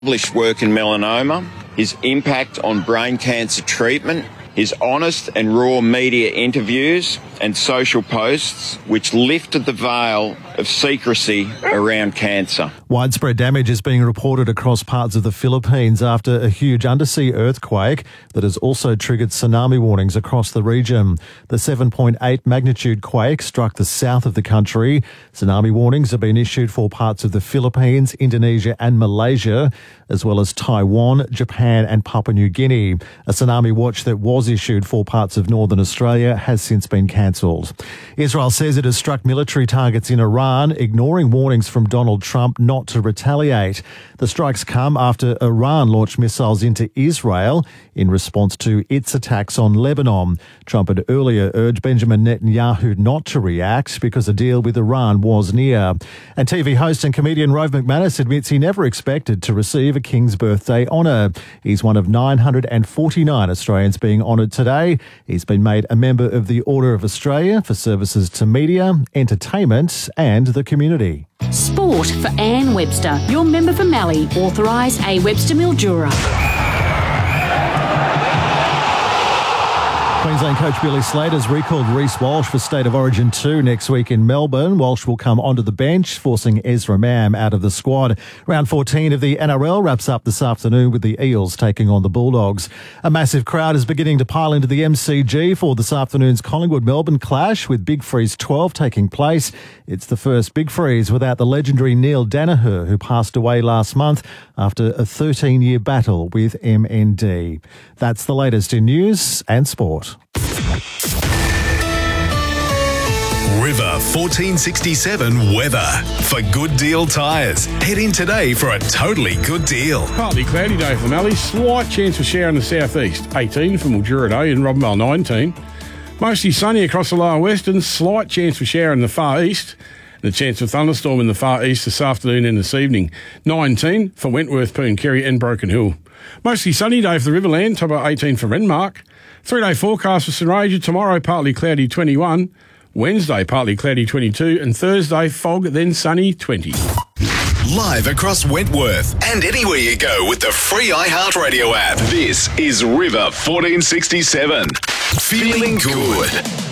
Published work in melanoma, his impact on brain cancer treatment, his honest and raw media interviews and social posts which lifted the veil of secrecy around cancer. Widespread damage is being reported across parts of the Philippines after a huge undersea earthquake that has also triggered tsunami warnings across the region. The 7.8 magnitude quake struck the south of the country. Tsunami warnings have been issued for parts of the Philippines, Indonesia and Malaysia, as well as Taiwan, Japan and Papua New Guinea. A tsunami watch that was issued for parts of northern Australia has since been cancelled. Israel says it has struck military targets in Iran, ignoring warnings from Donald Trump not to retaliate. The strikes come after Iran launched missiles into Israel in response to its attacks on Lebanon. Trump had earlier urged Benjamin Netanyahu not to react because a deal with Iran was near. And TV host and comedian Rove McManus admits he never expected to receive a King's Birthday honour. He's one of 949 Australians being honoured today. He's been made a member of the Order of Australia for services to media, entertainment and the community. Sport for Anne Webster, your member for Mallee, authorised A. Webster Mildura. Queensland coach Billy Slater has recalled Reece Walsh for State of Origin 2 next week in Melbourne. Walsh will come onto the bench, forcing Ezra Mam out of the squad. Round 14 of the NRL wraps up this afternoon with the Eels taking on the Bulldogs. A massive crowd is beginning to pile into the MCG for this afternoon's Collingwood-Melbourne clash, with Big Freeze 12 taking place. It's the first Big Freeze without the legendary Neil Danaher, who passed away last month after a 13-year battle with MND. That's the latest in news and sport. River 1467 weather. For Good Deal Tyres, head in today for a totally good deal. Partly cloudy day for Mallee. Slight chance for shower in the southeast. 18 for Mildura Day and Robinvale 19. Mostly sunny across the lower western. Slight chance for shower in the far east. The chance of thunderstorm in the far east this afternoon and this evening. 19 for Wentworth, Pooncarie and Broken Hill. Mostly sunny day for the Riverland. Top of 18 for Renmark. 3-day forecast for St Ranger. Tomorrow partly cloudy 21. Wednesday, partly cloudy 22, and Thursday, fog, then sunny 20. Live across Wentworth and anywhere you go with the free iHeartRadio app. This is River 1467. Feeling good.